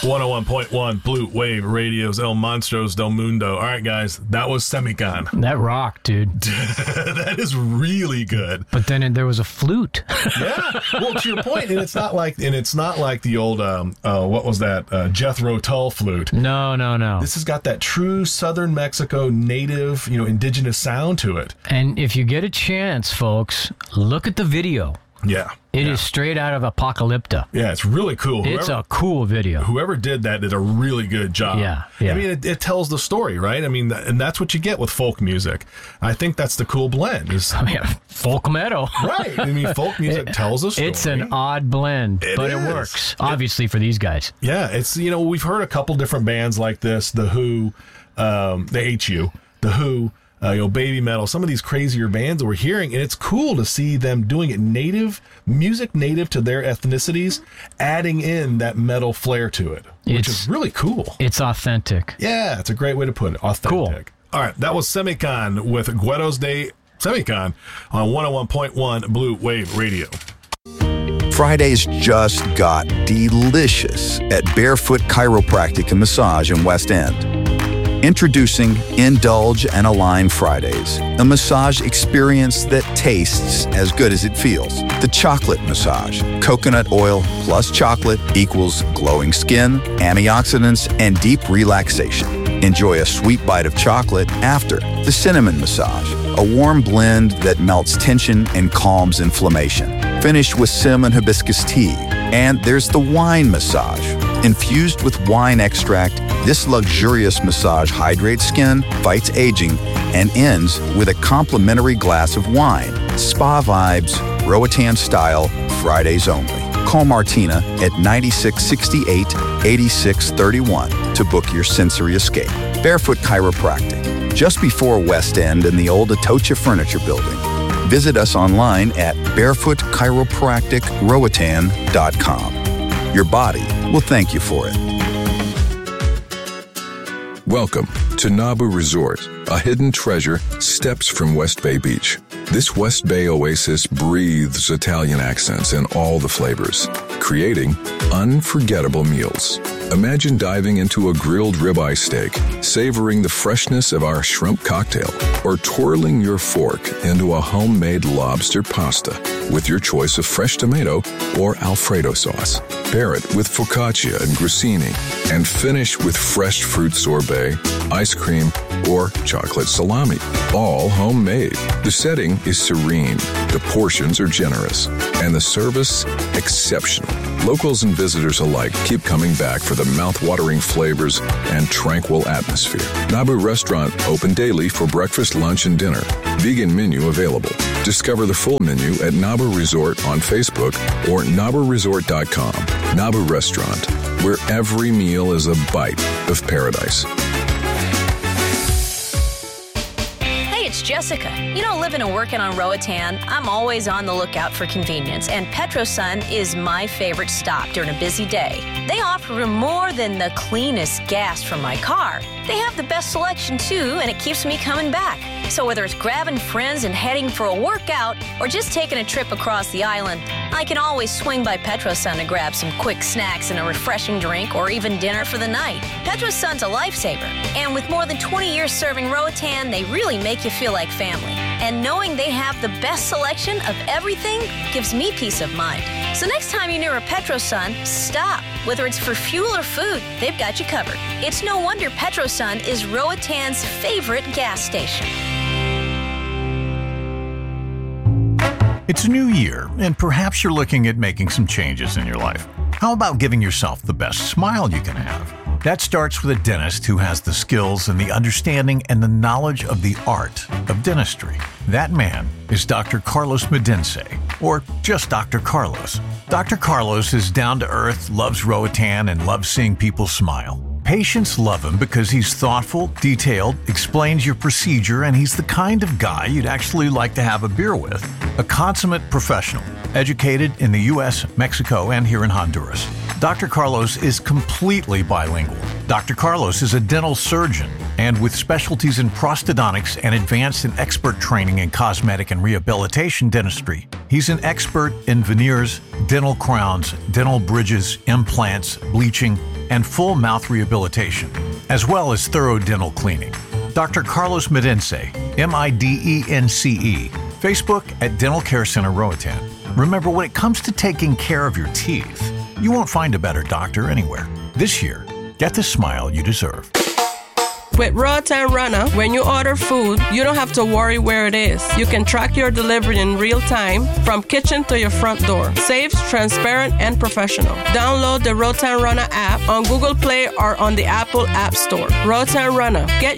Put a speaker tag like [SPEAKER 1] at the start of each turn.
[SPEAKER 1] 101.1 Blue Wave Radio's El Monstros del Mundo. All right, guys, that was Semicon.
[SPEAKER 2] That rocked, dude.
[SPEAKER 1] That is really good.
[SPEAKER 2] But then there was a flute.
[SPEAKER 1] Yeah. Well, to your point, and it's not like the old what was that? Jethro Tull flute.
[SPEAKER 2] No.
[SPEAKER 1] This has got that true Southern Mexico native, indigenous sound to it.
[SPEAKER 2] And if you get a chance, folks, look at the video.
[SPEAKER 1] Yeah.
[SPEAKER 2] It is straight out of Apocalypta.
[SPEAKER 1] Yeah, it's really cool.
[SPEAKER 2] It's a cool video.
[SPEAKER 1] Whoever did that did a really good job.
[SPEAKER 2] Yeah.
[SPEAKER 1] I mean, it tells the story, right? I mean, and that's what you get with folk music. I think that's the cool blend.
[SPEAKER 2] Folk metal.
[SPEAKER 1] Right. I mean, folk music tells a story.
[SPEAKER 2] It's an odd blend, but it works, obviously, for these guys.
[SPEAKER 1] Yeah, it's, we've heard a couple different bands like this, The Who, the HU, The Who, Baby Metal, some of these crazier bands that we're hearing, and it's cool to see them doing it native to their ethnicities, adding in that metal flair to it, which is really cool.
[SPEAKER 2] It's authentic.
[SPEAKER 1] Yeah, it's a great way to put it. Authentic. Cool. All right, that was Semicon with Guedos de Semicon on 101.1 Blue Wave Radio.
[SPEAKER 3] Fridays just got delicious at Barefoot Chiropractic and Massage in West End. Introducing Indulge and Align Fridays, a massage experience that tastes as good as it feels. The chocolate massage. Coconut oil plus chocolate equals glowing skin, antioxidants, and deep relaxation. Enjoy a sweet bite of chocolate after the cinnamon massage, a warm blend that melts tension and calms inflammation. Finish with cinnamon hibiscus tea. And there's the wine massage. Infused with wine extract, this luxurious massage hydrates skin, fights aging, and ends with a complimentary glass of wine. Spa vibes, Roatan style, Fridays only. Call Martina at 9668-8631 to book your sensory escape. Barefoot Chiropractic, just before West End in the old Atocha Furniture Building. Visit us online at barefootchiropracticroatan.com. Your body will thank you for it.
[SPEAKER 4] Welcome to Nabu Resort, a hidden treasure steps from West Bay Beach. This West Bay oasis breathes Italian accents in all the flavors, creating unforgettable meals. Imagine diving into a grilled ribeye steak, savoring the freshness of our shrimp cocktail, or twirling your fork into a homemade lobster pasta with your choice of fresh tomato or Alfredo sauce. Pair it with focaccia and grissini, and finish with fresh fruit sorbet, ice cream, or chocolate salami, all homemade. The setting is serene, the portions are generous, and the service exceptional. Locals and visitors alike keep coming back for the mouth-watering flavors and tranquil atmosphere. Nabu Restaurant open daily for breakfast, lunch, and dinner. Vegan menu available. Discover the full menu at Nabu Resort on Facebook or NabuResort.com. Nabu Restaurant, where every meal is a bite of paradise.
[SPEAKER 5] It's Jessica. Living and working on Roatan, I'm always on the lookout for convenience, and PetroSun is my favorite stop during a busy day. They offer more than the cleanest gas from my car. They have the best selection too, and it keeps me coming back. So whether it's grabbing friends and heading for a workout or just taking a trip across the island, I can always swing by PetroSun to grab some quick snacks and a refreshing drink or even dinner for the night. PetroSun's a lifesaver, and with more than 20 years serving Roatan, they really make you feel like family. And knowing they have the best selection of everything gives me peace of mind. So next time you're near a PetroSun, stop. Whether it's for fuel or food, they've got you covered. It's no wonder PetroSun is Roatan's favorite gas station.
[SPEAKER 6] It's a new year, and perhaps you're looking at making some changes in your life. How about giving yourself the best smile you can have? That starts with a dentist who has the skills and the understanding and the knowledge of the art of dentistry. That man is Dr. Carlos Medince, or just Dr. Carlos. Dr. Carlos is down to earth, loves Roatan, and loves seeing people smile. Patients love him because he's thoughtful, detailed, explains your procedure, and he's the kind of guy you'd actually like to have a beer with. A consummate professional, educated in the U.S., Mexico, and here in Honduras. Dr. Carlos is completely bilingual. Dr. Carlos is a dental surgeon, and with specialties in prosthodontics and advanced and expert training in cosmetic and rehabilitation dentistry. He's an expert in veneers, dental crowns, dental bridges, implants, bleaching, and full mouth rehabilitation, as well as thorough dental cleaning. Dr. Carlos Medence, Midence, Facebook at Dental Care Center Roatan. Remember, when it comes to taking care of your teeth, you won't find a better doctor anywhere. This year, get the smile you deserve.
[SPEAKER 7] With Roatan Runner, when you order food, you don't have to worry where it is. You can track your delivery in real time from kitchen to your front door. Safe, transparent, and professional. Download the Roatan Runner app on Google Play or on the Apple App Store. Roatan Runner. Get